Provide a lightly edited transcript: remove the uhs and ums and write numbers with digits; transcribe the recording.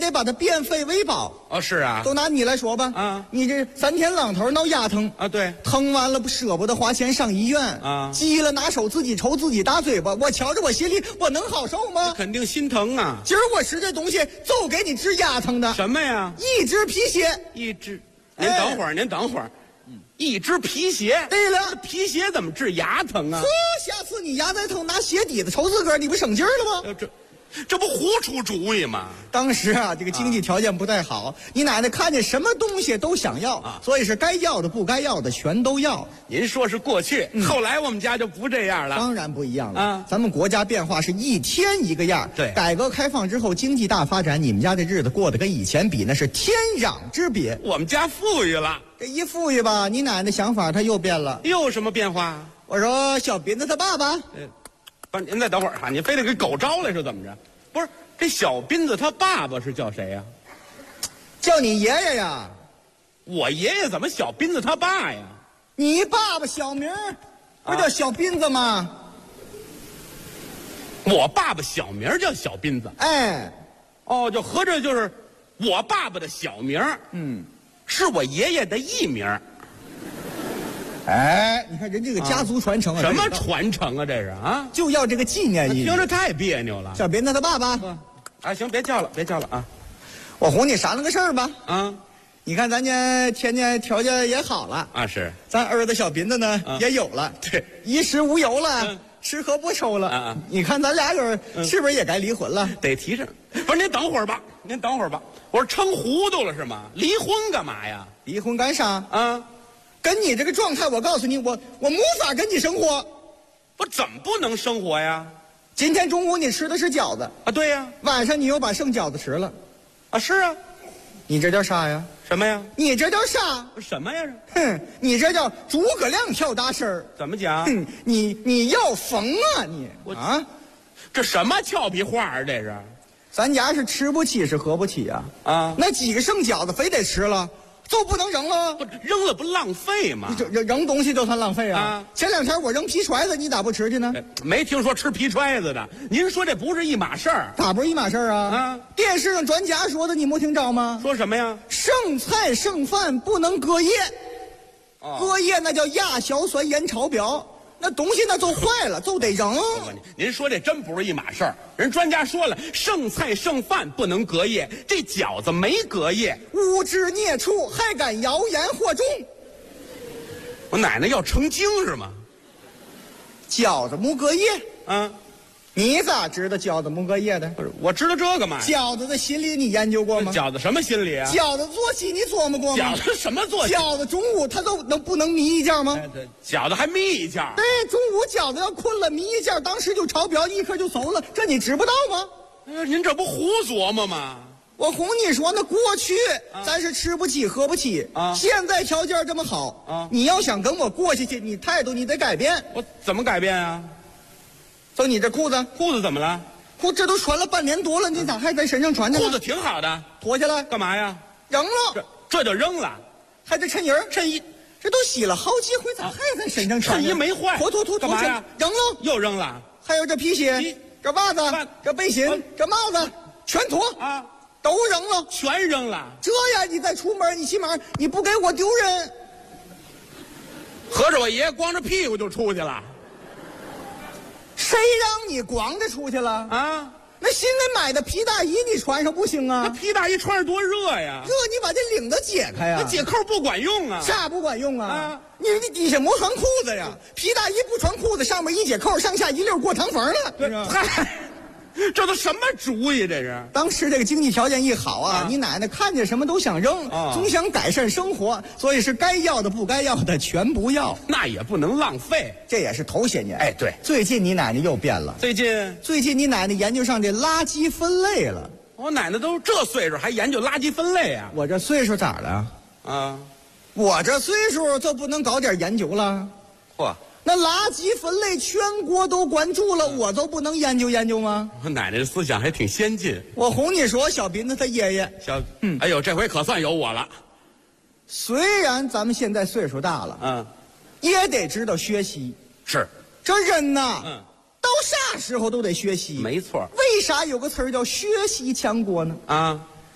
得把它变废为宝。 哦，是啊， 都拿你来说吧， 啊， 你这3天2头闹牙疼啊，对， 疼完了不舍不得花钱上医院啊， 急了拿手自己抽自己大嘴巴，我瞧着我心里我能好受吗？ 肯定心疼啊。 今儿我使这东西就给你治牙疼的。 什么呀？ 一只皮鞋。 一只，您等会儿，您等会儿。一只皮鞋。 对了， 皮鞋怎么治牙疼啊？ 下次你牙再疼，拿鞋底子抽自个儿，你不省劲儿了吗？ 这不胡出主意吗？ 当时啊，这个经济条件不太好，你奶奶看见什么东西都想要，所以是该要的不该要的全都要。 您说是过去，后来我们家就不这样了。 当然不一样了啊！ 咱们国家变化是一天一个样。 对， 改革开放之后，经济大发展，你们家这日子过得跟以前比那是天壤之别。 我们家富裕了， 这一富裕吧，你奶奶想法她又变了。 又有什么变化？ 我说小斌子他爸爸， 不是您再等会儿哈，你非得给狗招来是怎么着？不是，这小斌子他爸爸是叫谁呀？ 叫你爷爷呀。 我爷爷怎么小斌子他爸呀？ 你爸爸小名不叫小斌子吗？ 我爸爸小名叫小斌子。 哎， 哦，就合着就是我爸爸的小名，是我爷爷的艺名。 哎，你看人这个家族传承啊， 什么传承啊？这是啊， 就要这个纪念意义。 听着太别扭了。 小斌子他爸爸， 啊，行，别叫了，别叫了啊！ 我哄你商量个事儿吧。 啊， 你看咱家天天条件也好了啊，是咱儿子小斌子呢也有了， 对， 衣食无忧了，吃喝不愁了。你看咱俩人是不是也该离婚了？ 得提上。不是您等会儿吧，您等会儿吧。我说撑糊涂了是吗？离婚干嘛呀？ 离婚干啥啊？ 跟你这个状态，我告诉你，我无法跟你生活。 我怎么不能生活呀？ 今天中午你吃的是饺子啊，对呀。 晚上你又把剩饺子吃了， 啊，是啊。 你这叫啥呀？ 什么呀？ 你这叫啥？ 什么呀？ 哼，你这叫诸葛亮跳大神儿。 怎么讲？ 哼，你要疯啊你！啊， 这什么俏皮话啊？这是？ 咱家是吃不起是喝不起啊！ 啊， 那几个剩饺子非得吃了。就不能扔了？ 不扔了不浪费吗？ 扔东西就算浪费啊！前2天我扔皮揣子，你咋不吃去呢？ 没听说吃皮揣子的。您说这不是一码事儿？ 咋不是一码事儿啊？啊！电视上专家说的，你没听着吗？ 说什么呀？ 剩菜剩饭不能隔夜，隔夜那叫亚硝酸盐超标。那东西那就坏了，就得扔。 您说这真不是一码事儿。人专家说了，剩菜剩饭不能隔夜，这饺子没隔夜， 污汁孽畜还敢谣言惑众。 我奶奶要成精是吗？ 饺子没隔夜啊？ 你咋知道饺子没隔夜的？ 不是，我知道这个嘛。 饺子的心理你研究过吗？ 饺子什么心理啊？ 饺子作息你琢磨过吗？ 饺子什么作息？ 饺子中午他都不能眯一觉吗？ 饺子还眯一觉？ 对，中午饺子要困了眯一觉，当时就超标，立刻就馊了，这你知不道吗？ 您这不胡琢磨吗？ 我哄你说，那过去咱是吃不起喝不起啊，现在条件这么好啊，你要想跟我过下去，你态度你得改变。 我怎么改变啊？ 就你这裤子怎么了？ 这都穿了半年多了，你咋还在身上穿呢？ 裤子挺好的， 脱下来干嘛呀？ 扔了， 这就扔了， 还得衬衣儿。 衬衣这都洗了好几回，咋还在身上穿？ 衬衣没坏， 脱干嘛呀？ 扔了， 又扔了。 还有这皮鞋、这袜子、这背心、这帽子，全脱啊，都扔了， 全扔了。 这样你再出门，你起码你不给我丢人。 合着我爷爷光着屁股就出去了。 谁让你光着出去了啊？那新的买的皮大衣你穿上不行啊？ 那皮大衣穿着多热呀！ 热，你把这领子解开呀！ 那解扣不管用啊！ 啥不管用啊？你底下没穿裤子呀？皮大衣不穿裤子，上面一解扣，上下一溜过堂缝了。 嗨，这都什么主意？这是当时这个经济条件一好啊，你奶奶看见什么都想扔，总想改善生活，所以是该要的不该要的全不要。 那也不能浪费， 这也是头些年。 哎，对， 最近你奶奶又变了。最近你奶奶研究上这垃圾分类了。 我奶奶都这岁数还研究垃圾分类啊？ 我这岁数咋了？啊，我这岁数就不能搞点研究了？嚯！那垃圾分类全国都关注了，我就不能研究吗？ 我奶奶的思想还挺先进。 我哄你说，小斌子他爷爷哎呦，这回可算有我了。 虽然咱们现在岁数大了，也得知道学习。 是， 这人呐，到啥时候都得学习。 没错。 为啥有个词儿叫学习强国呢？